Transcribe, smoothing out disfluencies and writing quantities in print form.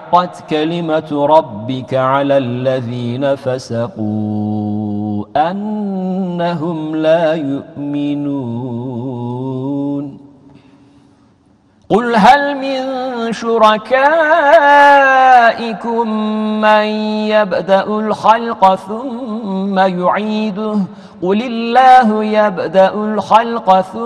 حقت كلمة ربك على الذين فسقوا أنهم لا يؤمنون قل هل من شركائكم من يبدأ الخلق ثم يعيده قل الله يبدأ الخلق ثم